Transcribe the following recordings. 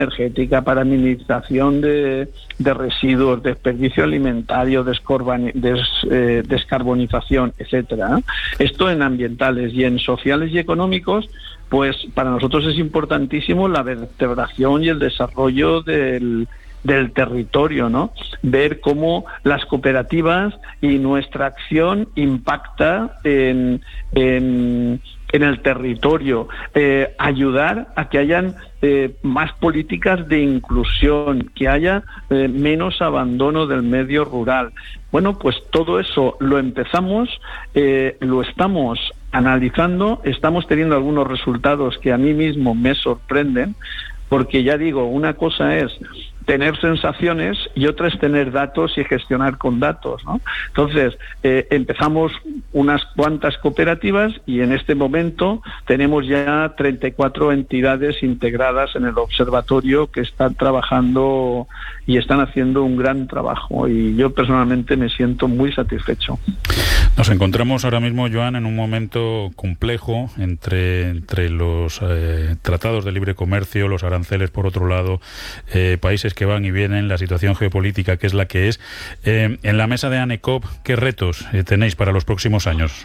energética, para minimización de residuos, desperdicio alimentario, descarbonización, etcétera. Esto en ambientales, y en sociales y económicos, pues para nosotros es importantísimo la vertebración y el desarrollo del territorio, ¿no? Ver cómo las cooperativas y nuestra acción impacta en el territorio, ayudar a que hayan más políticas de inclusión, que haya menos abandono del medio rural. Bueno, pues todo eso lo empezamos, lo estamos analizando, estamos teniendo algunos resultados que a mí mismo me sorprenden, porque ya digo, una cosa es tener sensaciones y otra es tener datos y gestionar con datos, ¿no? Entonces, empezamos unas cuantas cooperativas y en este momento tenemos ya 34 entidades integradas en el observatorio que están trabajando y están haciendo un gran trabajo, y yo personalmente me siento muy satisfecho. Nos encontramos ahora mismo, Joan, en un momento complejo entre los tratados de libre comercio, los aranceles por otro lado, países que van y vienen, la situación geopolítica que es la que es. En la mesa de ANECOP, ¿qué retos tenéis para los próximos años?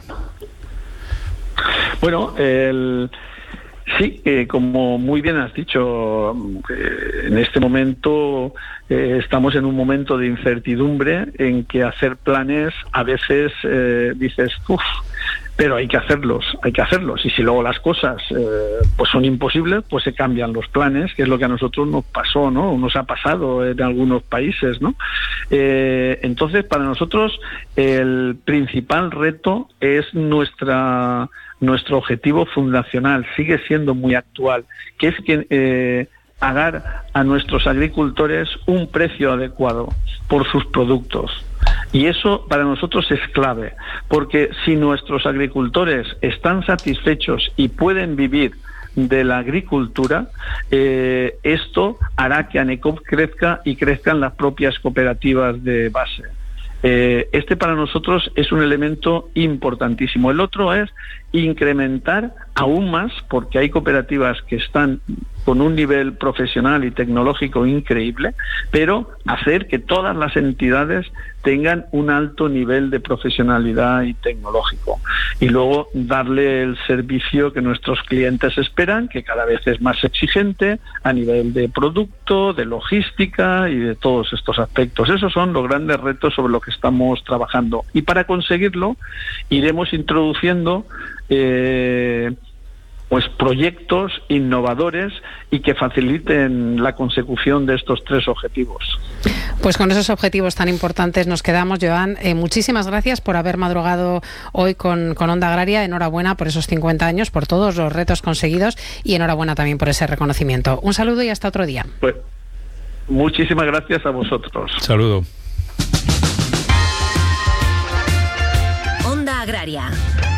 Bueno, sí, como muy bien has dicho, en este momento estamos en un momento de incertidumbre en que hacer planes a veces dices, pero hay que hacerlos, y si luego las cosas pues son imposibles, pues se cambian los planes, que es lo que a nosotros nos pasó, ¿no? Nos ha pasado en algunos países, ¿no? Entonces, para nosotros el principal reto es nuestro objetivo fundacional, sigue siendo muy actual, que es que dar a nuestros agricultores un precio adecuado por sus productos. Y eso para nosotros es clave, porque si nuestros agricultores están satisfechos y pueden vivir de la agricultura, esto hará que ANECOP crezca y crezcan las propias cooperativas de base. Este para nosotros es un elemento importantísimo. El otro es incrementar aún más, porque hay cooperativas que están con un nivel profesional y tecnológico increíble, pero hacer que todas las entidades tengan un alto nivel de profesionalidad y tecnológico. Y luego darle el servicio que nuestros clientes esperan, que cada vez es más exigente a nivel de producto, de logística y de todos estos aspectos. Esos son los grandes retos sobre los que estamos trabajando. Y para conseguirlo iremos introduciendo pues proyectos innovadores y que faciliten la consecución de estos tres objetivos. Pues con esos objetivos tan importantes nos quedamos, Joan. Muchísimas gracias por haber madrugado hoy con Onda Agraria. Enhorabuena por esos 50 años, por todos los retos conseguidos, y enhorabuena también por ese reconocimiento. Un saludo y hasta otro día. Pues muchísimas gracias a vosotros. Saludo. Onda Agraria.